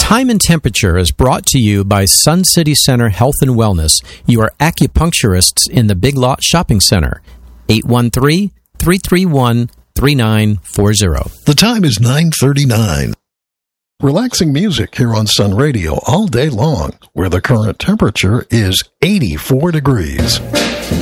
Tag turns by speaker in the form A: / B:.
A: Time and Temperature is brought to you by Sun City Center Health and Wellness, your acupuncturists in the Big Lot Shopping Center. 813-331-3940.
B: The time is 9:39. Relaxing music here on Sun Radio all day long, where the current temperature is 84 degrees.